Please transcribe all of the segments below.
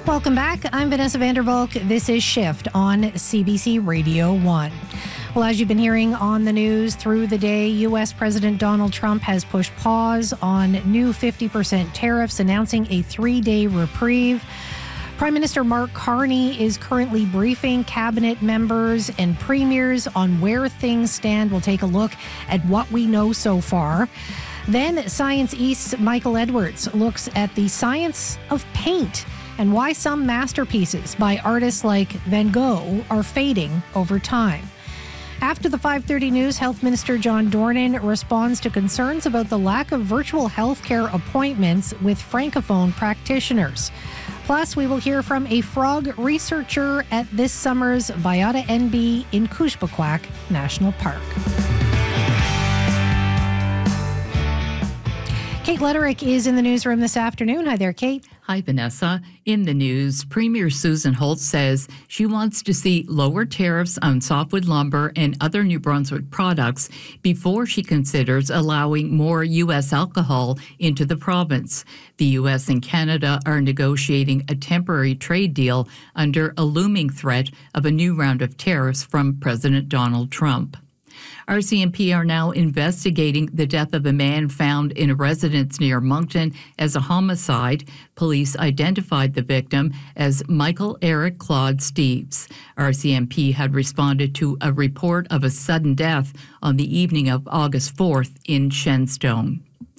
Welcome back. I'm Vanessa Vandervalk. This is Shift on CBC Radio 1. Well, as you've been hearing on the news through the day, U.S. President Donald Trump has pushed pause on new 50% tariffs, announcing a 3-day reprieve. Prime Minister Mark Carney is currently briefing cabinet members and premiers on where things stand. We'll take a look at what we know so far. Then Science East's Michael Edwards looks at the science of paint and why some masterpieces by artists like Van Gogh are fading over time. After the 5:30 news, Health Minister John Dornan responds to concerns about the lack of virtual healthcare appointments with Francophone practitioners. Plus, we will hear from a frog researcher at this summer's Biota NB in Kujbequak National Park. Kate Lederich is in the newsroom this afternoon. Hi there, Kate. Hi, Vanessa. In the news, Premier Susan Holt says she wants to see lower tariffs on softwood lumber and other New Brunswick products before she considers allowing more U.S. alcohol into the province. The U.S. and Canada are negotiating a temporary trade deal under a looming threat of a new round of tariffs from President Donald Trump. RCMP are now investigating the death of a man found in a residence near Moncton as a homicide. Police identified the victim as Michael Eric Claude Steeves. RCMP had responded to a report of a sudden death on the evening of August 4th in Shenstone.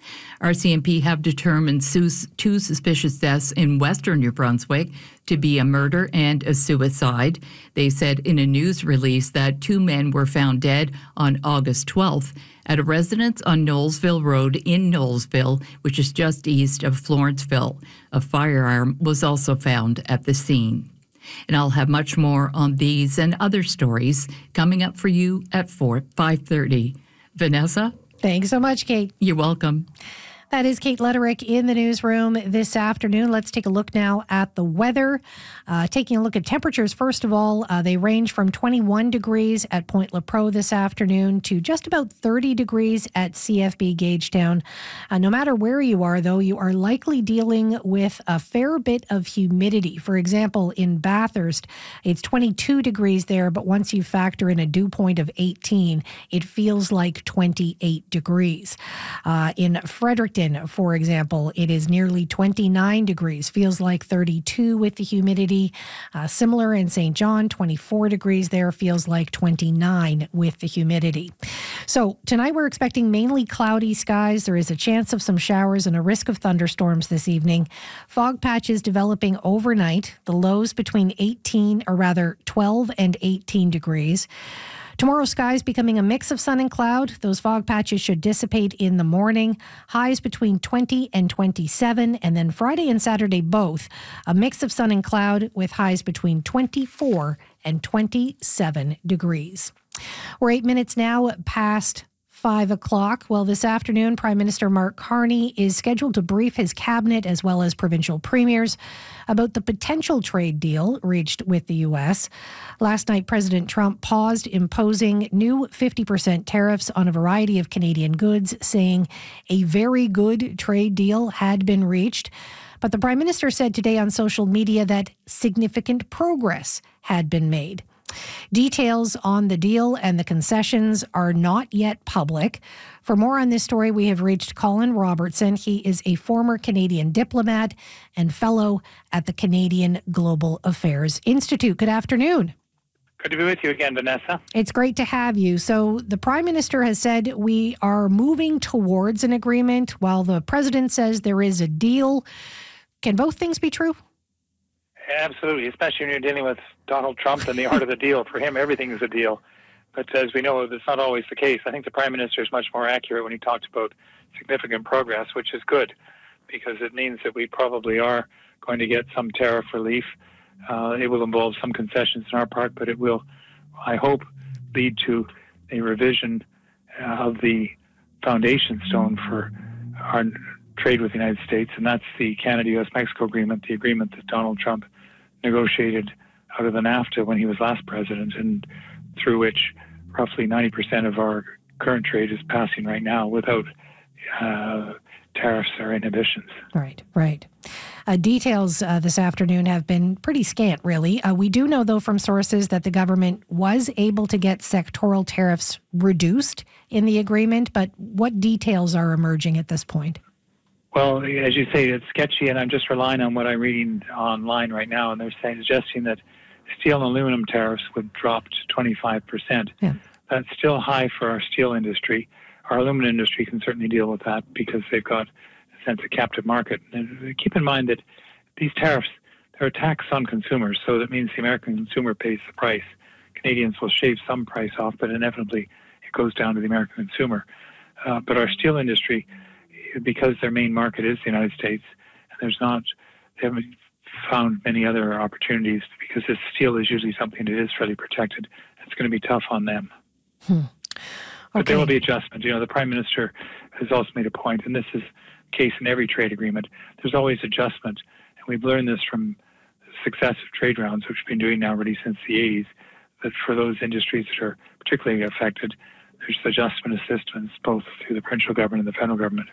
RCMP have determined two suspicious deaths in western New Brunswick to be a murder and a suicide. They said in a news release that 2 men were found dead on August 12th at a residence on Knowlesville Road in Knowlesville, which is just east of Florenceville. A firearm was also found at the scene. And I'll have much more on these and other stories coming up for you at 5:30. Vanessa? Thanks so much, Kate. You're welcome. That is Kate Lederich in the newsroom this afternoon. Let's take a look now at the weather. Taking a look at temperatures, first of all, they range from 21 degrees at Point Lepreau this afternoon to just about 30 degrees at CFB Gagetown. No matter where you are, though, you are likely dealing with a fair bit of humidity. For example, in Bathurst, it's 22 degrees there, but once you factor in a dew point of 18, it feels like 28 degrees. In Fredericton, for example, it is nearly 29 degrees, feels like 32 with the humidity. Similar in St. John, 24 degrees there, feels like 29 with the humidity. So tonight we're expecting mainly cloudy skies. There is a chance of some showers and a risk of thunderstorms this evening. Fog patches developing overnight, the lows between 12 and 18 degrees. Tomorrow, skies becoming a mix of sun and cloud. Those fog patches should dissipate in the morning. Highs between 20 and 27. And then Friday and Saturday, both a mix of sun and cloud with highs between 24 and 27 degrees. We're 8 minutes now past 5 o'clock. Well, this afternoon, Prime Minister Mark Carney is scheduled to brief his cabinet as well as provincial premiers about the potential trade deal reached with the U.S. Last night, President Trump paused imposing new 50% tariffs on a variety of Canadian goods, saying a very good trade deal had been reached. But the Prime Minister said today on social media that significant progress had been made. Details on the deal and the concessions are not yet public. For more on this story, we have reached Colin Robertson. He is a former Canadian diplomat and fellow at the Canadian Global Affairs Institute. Good afternoon. Good to be with you again, Vanessa. It's great to have you. So the Prime Minister has said we are moving towards an agreement while the President says there is a deal. Can both things be true? Absolutely, especially when you're dealing with Donald Trump and the art of the deal. For him, everything is a deal. But as we know, that's not always the case. I think the Prime Minister is much more accurate when he talks about significant progress, which is good, because it means that we probably are going to get some tariff relief. It will involve some concessions on our part, but it will, I hope, lead to a revision of the foundation stone for our trade with the United States, and that's the Canada-U.S.-Mexico agreement, the agreement that Donald Trump negotiated out of the NAFTA when he was last president, and through which roughly 90% of our current trade is passing right now without tariffs or inhibitions. Right. Details this afternoon have been pretty scant, really. We do know, though, from sources that the government was able to get sectoral tariffs reduced in the agreement, but what details are emerging at this point? Well, as you say, it's sketchy, and I'm just relying on what I'm reading online right now, and they're suggesting that steel and aluminum tariffs would drop to 25%. Yeah. That's still high for our steel industry. Our aluminum industry can certainly deal with that because they've got a sense of captive market. And keep in mind that these tariffs, they're a tax on consumers, so that means the American consumer pays the price. Canadians will shave some price off, but inevitably it goes down to the American consumer. But our steel industry, because their main market is the United States, and they haven't found many other opportunities because this steel is usually something that is fairly protected. It's going to be tough on them. But there will be adjustment. The Prime Minister has also made a point, and this is the case in every trade agreement. There's always adjustment, and we've learned this from successive trade rounds, which we've been doing now really since the 80s, that for those industries that are particularly affected, there's adjustment assistance both through the provincial government and the federal government.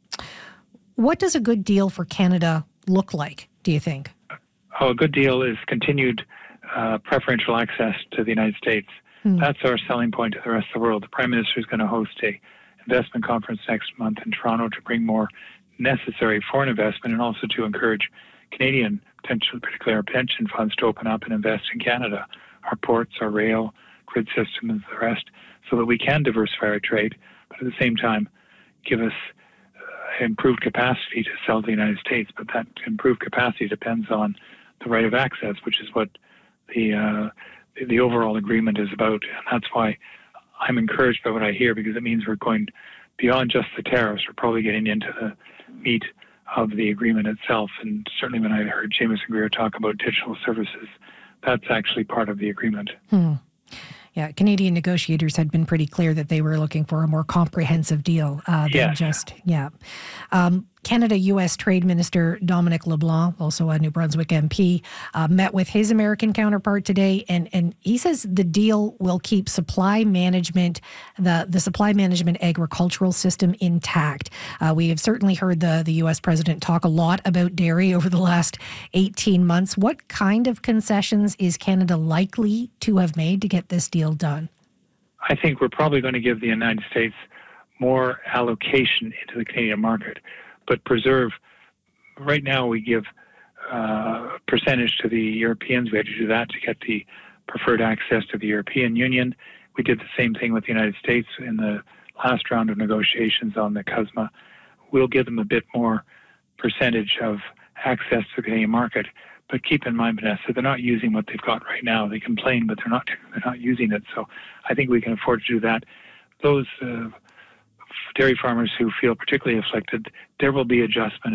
What does a good deal for Canada look like, do you think? A good deal is continued preferential access to the United States. That's our selling point to the rest of the world. The Prime Minister is going to host an investment conference next month in Toronto to bring more necessary foreign investment and also to encourage Canadian, particularly our pension funds, to open up and invest in Canada, our ports, our rail, grid system, and the rest, so that we can diversify our trade, but at the same time give us improved capacity to sell to the United States. But that improved capacity depends on the right of access, which is what the overall agreement is about. And that's why I'm encouraged by what I hear, because it means we're going beyond just the tariffs. We're probably getting into the meat of the agreement itself. And certainly when I heard Jameson Greer talk about digital services, that's actually part of the agreement. Yeah, Canadian negotiators had been pretty clear that they were looking for a more comprehensive deal than just. Canada-U.S. Trade Minister Dominic LeBlanc, also a New Brunswick MP, met with his American counterpart today, and he says the deal will keep supply management, the supply management agricultural system intact. We have certainly heard the U.S. president talk a lot about dairy over the last 18 months. What kind of concessions is Canada likely to have made to get this deal done? I think we're probably going to give the United States more allocation into the Canadian market, but preserve. Right now we give percentage to the Europeans. We had to do that to get the preferred access to the European Union. We did the same thing with the United States in the last round of negotiations on the CUSMA. We'll give them a bit more percentage of access to the Canadian market. But keep in mind, Vanessa, they're not using what they've got right now. They complain, but they're not using it. So I think we can afford to do that. Those dairy farmers who feel particularly afflicted, there will be adjustment